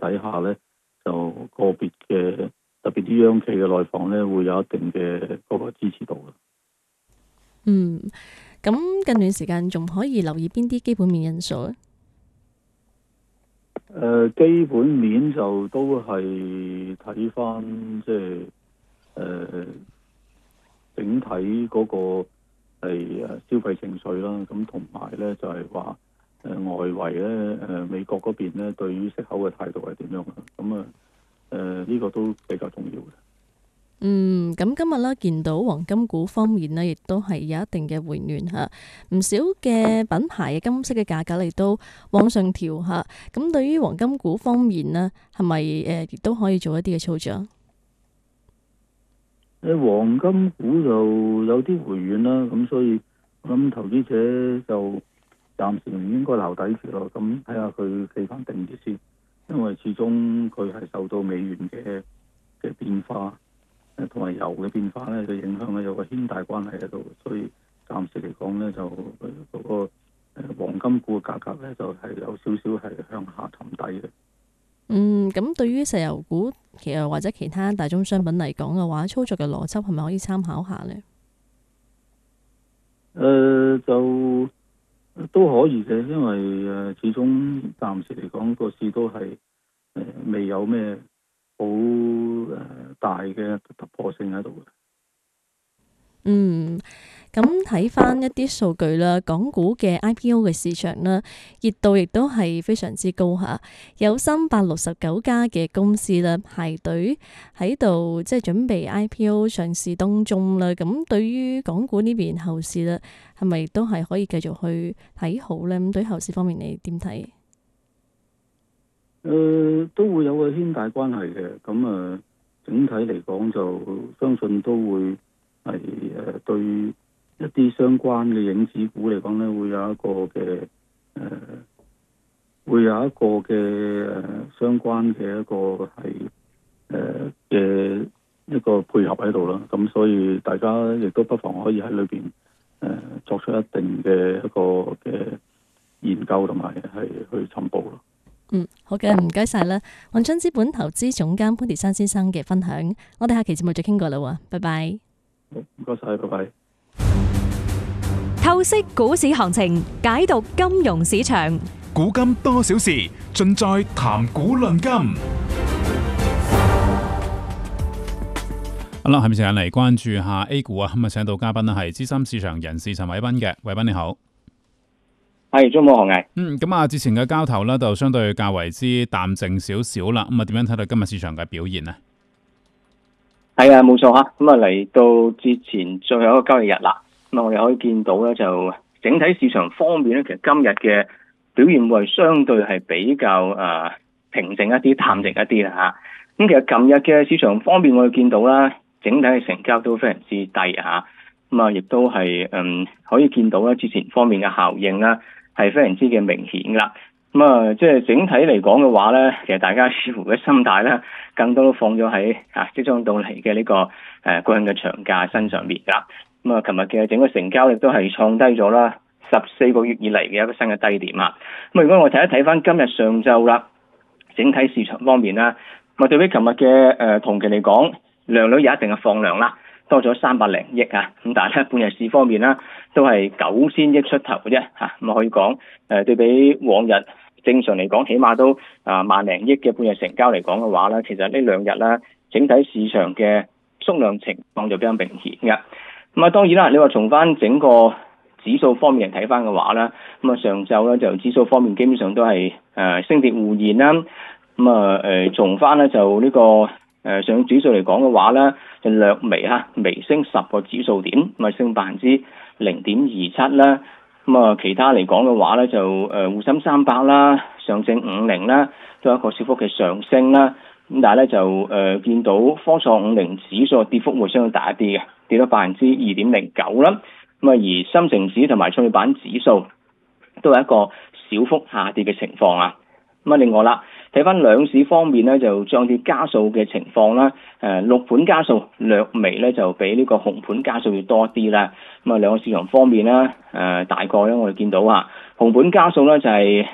底下咧，就個別嘅特別啲央企嘅內房咧，會有一定嘅嗰個支持度嘅。 咁近段時間仲可以留意邊啲基本面因素咧？ 基本面就都係睇翻即係整體嗰個係消費情緒啦，咁同埋咧就係話外圍咧美國嗰邊咧對於息口嘅態度係點樣啊？咁呢個都比較重要嘅。 咁今日啦，見到黃金股方面呢，亦都係有一定嘅回暖嚇，唔少嘅品牌嘅金飾嘅價格亦都往上調嚇。咁對於黃金股方面呢，係咪亦都可以做一啲嘅操作？ 黃金股就有啲回軟啦，咁所以我諗投資者就暫時唔應該留底住咯。咁睇下佢企翻定啲先，因為始終佢係受到美元嘅變化。同埋油嘅變化咧嘅影響咧有個牽帶關係喺度，所以暫時嚟講咧就嗰個黃金股嘅價格咧就係有少少係向下沉底嘅。 咁對於石油股其實或者其他大宗商品嚟講嘅話，操作嘅邏輯係咪可以參考下呢？ 就都可以嘅，因為始終暫時嚟講個市都係未有咩好大嘅突破性喺度嘅。 咁睇翻一啲數據啦，港股嘅 IPO 嘅市場啦，熱度亦都係非常之高嚇，有369家嘅公司啦排隊喺度，即係準備 IPO 上市當中啦。咁對於港股呢邊後市咧，係咪都係可以繼續去睇好咧？咁對於後市方面，你點睇？ 都會有個牽帶關係嘅，咁整體嚟講就相信都會係對一啲相關嘅影子股嚟講咧，會有一個嘅相關嘅一個係嘅一個配合喺度啦。咁所以大家亦都不妨可以喺裏邊作出一定嘅一個嘅研究同埋係去尋寶咯。 好嘅，唔該晒啦，雲津資本投資總監潘鐵珊先生嘅分享，我哋下期節目再傾過啦喎，拜拜。 好，唔該晒，拜拜。 透析股市行情，解讀金融市場， 古今多少事，盡在談股論金。好啦，下面時間嚟關注下 A 股啊，咁請到嘉賓呢係資深市場人士陳偉彬嘅，偉彬你好。 係，中午好嘅。 咁之前嘅交投呢，就相對較為之淡靜少少啦。咁點樣睇到今日市場嘅表現呢？ 係啊，冇錯吓。咁嚟到之前最後一個交易日啦。咁我哋可以見到咧，就整體市場方面咧，其實今日嘅表現會相對係比較平靜一啲、淡靜一啲啦吓。咁其實琴日嘅市場方面，我哋見到啦，整體嘅成交都非常之低吓。亦都係可以見到啦，之前方面嘅效應啦，係非常之嘅明顯啦。即係整體嚟講嘅話咧，其實大家似乎嘅心態咧，更多都放咗喺即將到嚟嘅呢個國慶嘅長假身上面啦。琴日嘅整個成交亦都係創低咗啦14個月以嚟嘅一個新嘅低點啊。如果我睇一睇翻今日上晝啦，整體市場方面啦，對比琴日嘅同期嚟講，量率有一定嘅放量啦。多咗300零億啊，咁但係咧半日市方面啦，都係9000億出頭嘅啫嚇，咁可以講對比往日正常嚟講，起碼都萬零億嘅半日成交嚟講嘅話咧，其實呢兩日啦，整體市場嘅縮量情況就比較明顯嘅。當然啦，你話從翻整個指數方面嚟睇翻嘅話咧，上晝咧就指數方面基本上都係升跌互現啦。從翻咧就呢個上指數嚟講嘅話咧，就略微升10個指數點，升0.27%啦。其他嚟講嘅話咧，就滬深300啦、上證50啦，都有一個小幅嘅上升啦。咁但係咧就見到科創50指數跌幅會相對大一啲嘅，跌咗2.09%啦。而深成指同埋創業板指數都係一個小幅下跌嘅情況啊。另外啦，睇翻兩市方面咧，就漲跌家數嘅情況啦。綠盤家數略微咧就比呢個紅盤家數要多啲啦。兩個市場方面啦，大概咧我哋見到紅盤家數咧就係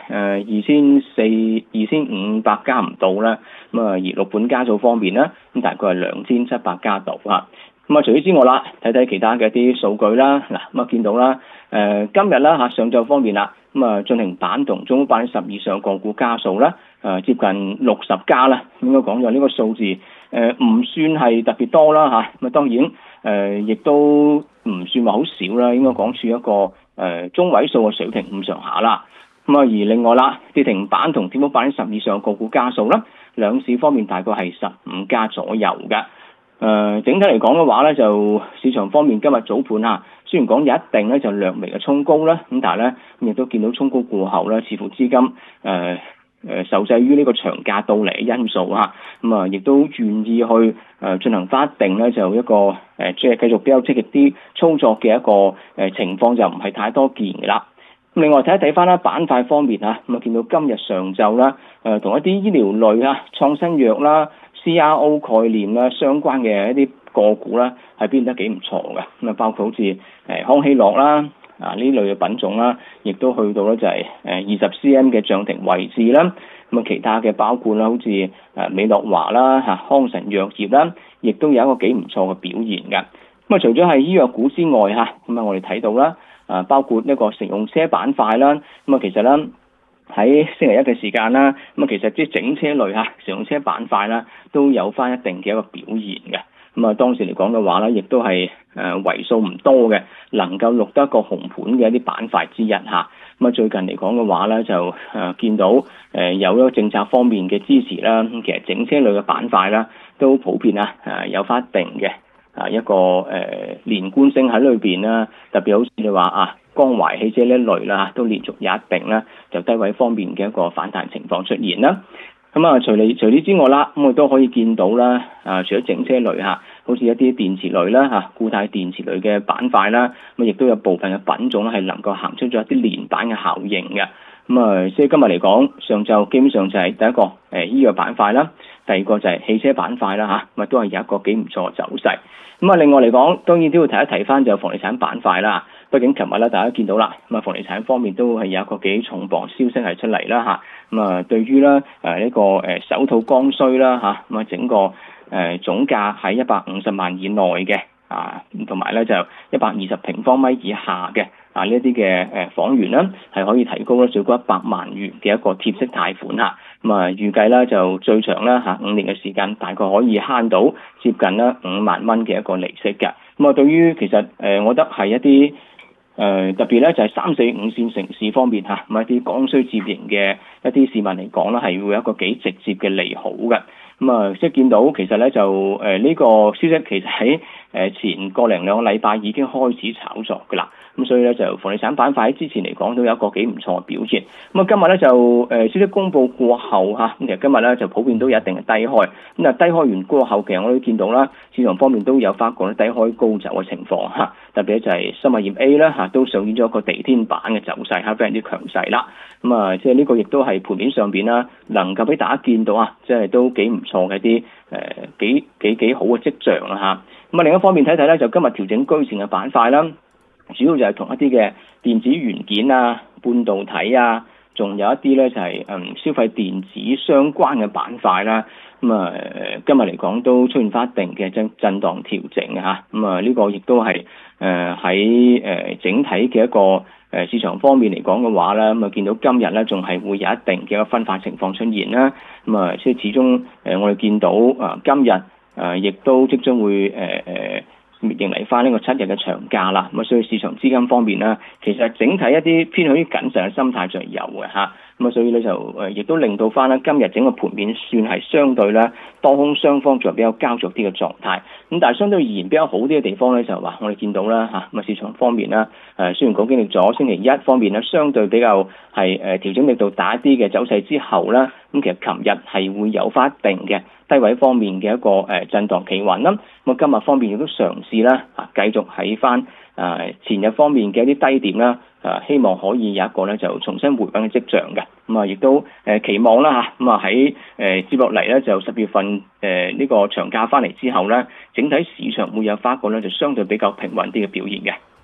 2500家唔到啦。咁啊，而綠盤家數方面咧，咁大概係2700家度嚇。咁啊，除此之外啦，睇睇其他嘅一啲數據啦。嗱，咁啊見到啦，今日啦嚇上晝方面啦，咁啊進行板同中板10以上個股家數啦，接近60家啦。應該講咗呢個數字，唔算係特別多啦嚇。咁啊當然亦都唔算話好少啦，應該講處一個中位數嘅水平咁上下啦。咁啊而另外啦，跌停板同跌幅板10以上個股家數啦，兩市方面大概係15家左右嘅。整體嚟講嘅話咧，就市場方面今日早盤啊，雖然講有一定咧就略微嘅衝高啦，咁但係咧亦都見到衝高過後咧，似乎資金受制於呢個長假到嚟嘅因素嚇，咁啊亦都願意去進行翻一定咧就一個即係繼續比較積極啲操作嘅一個情況，就唔係太多見嘅啦。咁另外睇一睇翻啦，板塊方面啊，咁啊見到今日上晝啦，同一啲醫療類啊、創新藥啦、CRO 概念啦相關嘅一啲個股啦，係變得幾唔錯嘅。咁啊包括好似康希諾啦呢類嘅品種啦，亦都去到咧就係20 cm 嘅漲停位置啦。咁啊其他嘅包括啦，好似美諾華啦、康臣藥業啦，亦都有一個幾唔錯嘅表現嘅。咁啊除咗係醫藥股之外嚇，咁啊我哋睇到啦，包括一個乘用車板塊啦，咁啊其實啦喺星期一嘅時間啦，咁啊其實即係整車類乘用車板塊啦，都有翻一定嘅一個表現嘅。咁啊當時嚟講嘅話咧，亦都係為數唔多嘅，能夠錄得一個紅盤嘅一啲板塊之一嚇。咁啊最近嚟講嘅話咧，就見到有一個政策方面嘅支持啦。咁其實整車類嘅板塊啦，都普遍有翻一定嘅一個連貫性喺裏邊啦。特別好似你話江淮汽車呢一類啦，都連續有一定啦，就低位方面嘅一個反彈情況出現啦。咁啊，除此之外啦，咁我都可以見到啦。除咗整車類好似一啲電池類啦固態電池類嘅板塊啦，咁亦都有部分嘅品種係能夠行出咗一啲連板嘅效應嘅。咁啊，所以今日嚟講，上晝基本上就係第一個醫藥板塊啦，第二個就係汽車板塊啦咁啊都係有一個幾唔錯嘅走勢。咁啊，另外嚟講，當然都要提一提翻就房地產板塊啦。畢竟琴日咧，大家見到啦，咁啊房地產方面都係有一個幾重磅消息係出嚟啦咁啊，對於咧呢個首套剛需啦咁啊整個總價喺150萬以內嘅同埋咧就120平方米以下嘅呢一啲嘅房源啦，係可以提高咧最高100萬元嘅一個貼息貸款咁啊預計咧就最長啦5年嘅時間，大概可以慳到接近啦5萬蚊嘅一個利息嘅。咁啊對於其實我覺得係一啲特別咧就係3、4、5線城市方面咁一啲剛需置業型嘅一啲市民嚟講啦，係會有一個幾直接嘅利好嘅。咁啊，即係見到其實咧就呢個消息其實喺前個零兩個禮拜已經開始炒作㗎啦。咁所以咧就房地產板塊之前嚟講都有一個幾唔錯嘅表現。咁啊今日咧就消息公佈過後咁其實今日咧就普遍都有一定嘅低開。咁啊低開完過後，其實我都見到啦，市場方面都有發覺低開高走嘅情況特別就係新物業 A 啦都上演咗一個地天板嘅走勢非常之強勢啦。咁啊即係呢個亦都係盤面上邊啦，能夠俾大家見到即係都幾唔錯嘅一啲幾好嘅跡象啦咁啊另一方面睇睇咧，就今日調整居前嘅板塊啦，主要就係同一啲嘅電子元件半導體仲有一啲咧就係消費電子相關嘅板塊啦。咁啊今日嚟講都出現翻一定嘅震盪調整咁啊呢個亦都係喺整體嘅一個市場方面嚟講嘅話咧，咁啊見到今日咧仲係會有一定嘅一個分化情況出現啦。咁啊即係始終我哋見到今日亦都即將會迎嚟翻呢個7日嘅長假啦。咁啊所以市場資金方面咧，其實整體一啲偏向於謹慎嘅心態就係有嘅咁啊所以咧就亦都令到翻咧今日整個盤面算係相對咧多空雙方仲係比較膠着啲嘅狀態。咁但係相對而言比較好啲嘅地方咧就係話我哋見到啦咁啊市場方面啦雖然講經歷咗星期一方面咧相對比較係調整力度大一啲嘅走勢之後啦，咁其實琴日係會有翻一定嘅低位方面嘅一個震盪企穩啦。咁啊今日方面亦都嘗試啦繼續喺翻前日方面嘅一啲低點啦，希望可以有一個咧就重新回穩嘅跡象嘅。咁啊亦都期望啦咁啊喺接落嚟咧就10月份呢個長假翻嚟之後咧，整體市場會有翻一個咧就相對比較平穩啲嘅表現嘅。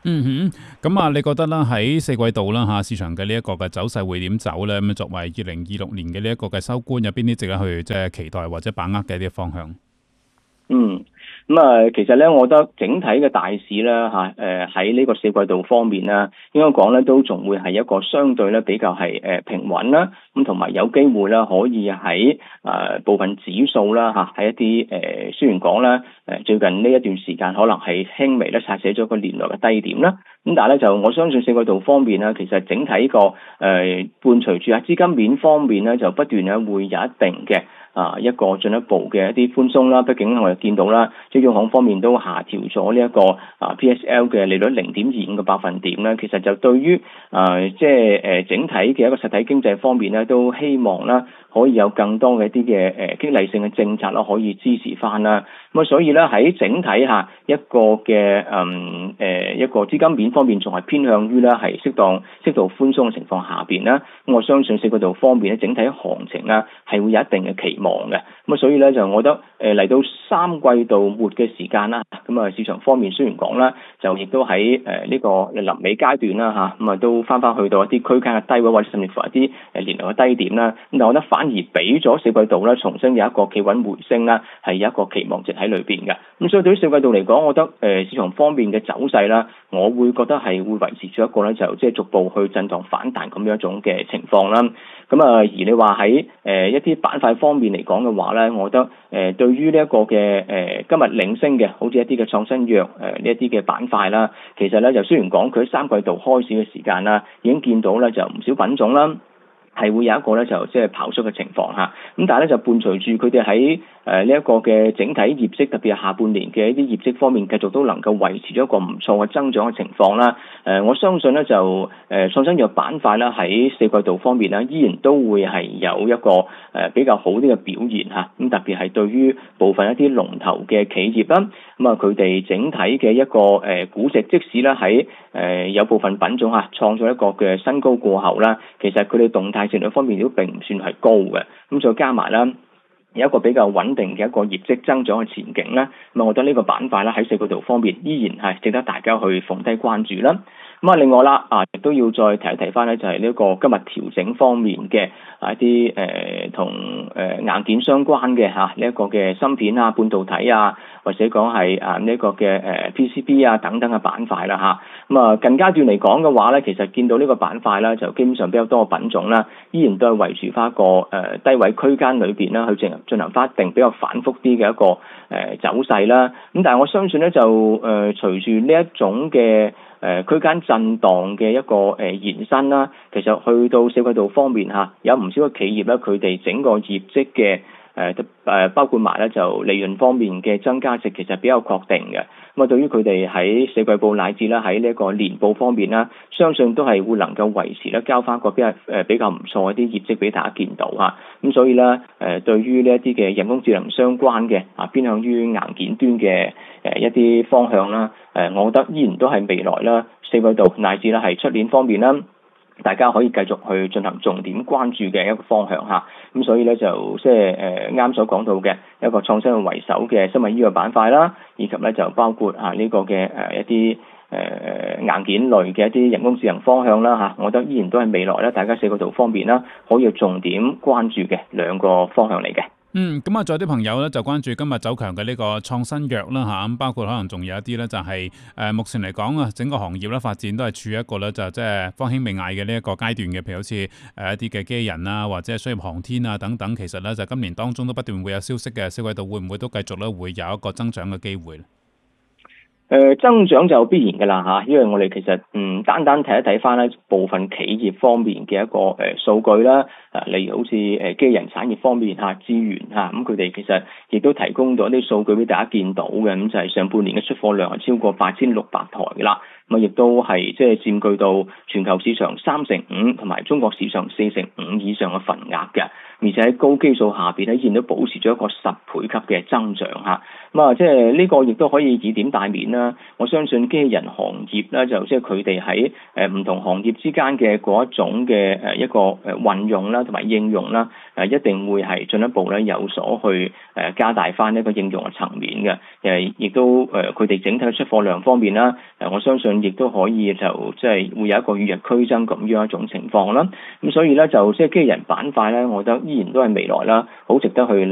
嗯哼，咁啊，你覺得啦喺四季度啦市場嘅呢一個嘅走勢會點走咧？咁作為2026年嘅呢一個嘅收官，有邊啲值得去即係期待或者把握嘅一啲方向？ 其實咧，我覺得整體嘅大市咧喺呢個四季度方面咧，應該講咧都仲會係一個相對咧比較係平穩啦，咁同埋有機會啦可以喺部分指數啦喺一啲雖然講咧最近呢一段時間可能係輕微咧擦寫咗個年內嘅低點啦，咁但係咧就我相信四季度方面咧，其實整體個伴隨住資金面方面咧就不斷咧會有一定嘅一個進一步嘅一啲寬鬆啦，畢竟我哋見到啦，即係央行方面都下調咗呢一個PSL 嘅利率0.25個百分點咧，其實就對於整體嘅一個實體經濟方面咧，都希望啦可以有更多嘅一啲嘅激勵性嘅政策啦，可以支持翻啦。咁所以咧喺整體下一個嘅一個資金面方面，仲係偏向於咧係適度寬鬆嘅情況下邊啦。咁我相信四季度方面咧，整體行情啦係會有一定嘅期望嘅。咁所以咧就我覺得嚟到三季度末嘅時間啦，咁市場方面雖然講啦，就亦都喺呢個臨尾階段啦咁都翻去到一啲區間嘅低位，或者甚至乎一啲年來嘅低點啦。咁但我覺得反而俾咗四季度咧重新有一個企穩回升啦，係有一個期望值喺裏邊嘅。咁所以對於四季度嚟講，我覺得市場方面嘅走勢啦，我會覺得係會維持住一個咧就即係逐步去震盪反彈咁樣一種嘅情況啦。而你話喺一啲板塊方面嚟講嘅話咧，我覺得對於呢一個嘅今日領升嘅，好似一啲嘅創新藥呢一啲嘅板塊啦，其實咧就雖然講佢喺三季度開始嘅時間啦，已經見到咧就唔少品種啦，係會有一個咧就即係跑出嘅情況嚇，咁但係咧就伴隨住佢哋喺呢一個嘅整體業績，特別係下半年嘅一啲業績方面，繼續都能夠維持咗一個唔錯嘅增長嘅情況啦。我相信咧就創新藥板塊啦喺四季度方面咧，依然都會係有一個比較好啲嘅表現嚇。咁特別係對於部分一啲龍頭嘅企業啦，佢哋整體嘅一個估值，即使咧喺有部分品種創咗一個嘅新高過後啦，其實佢哋動態性率方面都並唔算係高嘅。咁再加埋啦，有一個比較穩定嘅一個業績增長嘅前景啦。我覺得呢個板塊啦喺四季度方面依然係值得大家去逢低關注啦。另外啦，亦都要再提翻咧，就係呢個今日調整方面嘅一啲同硬件相關嘅呢一個嘅芯片半導體或者講係呢一個嘅PCB等等嘅板塊啦近階段嚟講嘅話咧，其實見到呢個板塊啦，就基本上比較多嘅品種啦，依然都係維持翻一個低位區間裏邊啦，去進行翻一定比較反覆啲嘅一個走勢啦。咁但係我相信咧，就隨住呢一種嘅區間震盪嘅一個延伸啦，其實去到四季度方面有唔少嘅企業咧，佢哋整個業績嘅包括埋咧就利潤方面嘅增加值，其實比較確定嘅。對於佢哋喺四季報乃至啦喺呢一個年報方面啦，相信都係會能夠維持咧交翻個比較唔錯一啲業績俾大家見到咁所以咧對於呢一啲嘅人工智能相關嘅偏向於硬件端嘅一啲方向啦，我覺得依然都係未來啦四季度乃至啦係出年方面啦，大家可以繼續去進行重點關注嘅一個方向咁所以咧就即係啱所講到嘅一個創新嘅為首嘅生物醫藥板塊啦，以及咧就包括呢個嘅一啲硬件類嘅一啲人工智能方向啦我覺得依然都係未來咧大家四季度方面啦可以重點關注嘅兩個方向嚟嘅。 咁仲有啲朋友咧就關注今日走強嘅呢個創新藥啦咁包括可能仲有一啲咧就係目前嚟講整個行業咧發展都係處於一個咧就即係方興未艾嘅呢一個階段嘅，譬如好似一啲嘅機器人或者係商業航天等等，其實咧就今年當中都不斷會有消息嘅，四季度會唔會都繼續咧會有一個增長嘅機會咧？ 增長就必然㗎啦因為我哋其實單睇一睇翻咧部分企業方面嘅一個數據啦，例如好似機器人產業方面資源咁佢哋其實亦都提供咗啲數據俾大家見到嘅，咁就係上半年嘅出貨量係超過8600台㗎啦，亦都係即係佔據到全球市場35%同埋中國市場45%以上嘅份額嘅，而且喺高基數下邊咧依然都保持咗一個10倍級嘅增長咁啊，即係呢個亦都可以以點帶面啦。我相信機器人行業咧，就即係佢哋喺唔同行業之間嘅嗰一種嘅一個運用啦，同埋應用啦，一定會係進一步咧有所去加大翻一個應用嘅層面嘅。亦都佢哋整體嘅出貨量方面啦，我相信亦都可以就即係會有一個與日俱增咁樣一種情況啦。咁所以咧就即係機器人板塊咧，我覺得依然都係未來啦，好值得去